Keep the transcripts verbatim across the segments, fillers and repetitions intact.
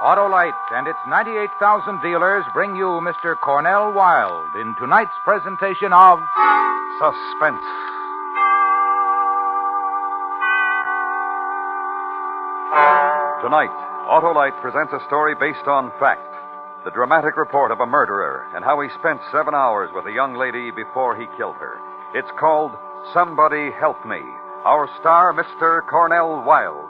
Autolite and its ninety-eight thousand dealers bring you Mister Cornell Wilde in tonight's presentation of Suspense. Tonight, Autolite presents a story based on fact. The dramatic report of a murderer and how he spent seven hours with a young lady before he killed her. It's called Somebody Help Me. Our star, Mister Cornell Wilde.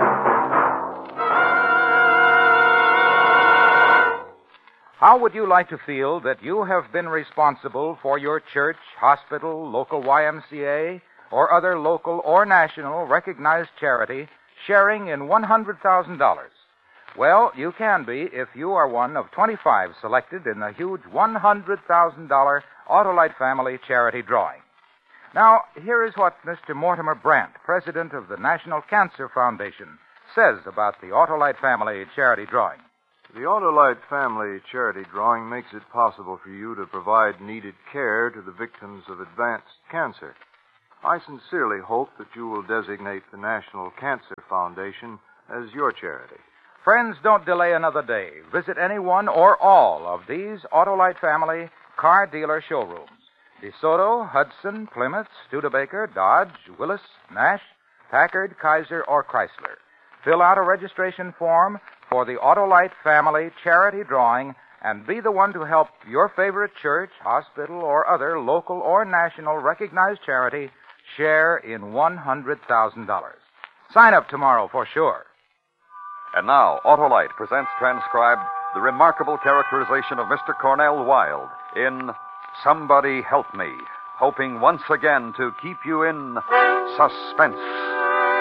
How would you like to feel that you have been responsible for your church, hospital, local Y M C A, or other local or national recognized charity sharing in one hundred thousand dollars? Well, you can be if you are one of twenty-five selected in the huge one hundred thousand dollars Autolite Family Charity Drawing. Now, here is what Mister Mortimer Brandt, president of the National Cancer Foundation, says about the Autolite Family Charity Drawing. The Autolite Family Charity Drawing makes it possible for you to provide needed care to the victims of advanced cancer. I sincerely hope that you will designate the National Cancer Foundation as your charity. Friends, don't delay another day. Visit any one or all of these Autolite Family car dealer showrooms. DeSoto, Hudson, Plymouth, Studebaker, Dodge, Willis, Nash, Packard, Kaiser, or Chrysler. Fill out a registration form for the Autolite Family Charity Drawing and be the one to help your favorite church, hospital, or other local or national recognized charity share in one hundred thousand dollars. Sign up tomorrow for sure. And now, Autolite presents transcribed the remarkable characterization of Mister Cornell Wilde in Somebody Help Me, hoping once again to keep you in suspense.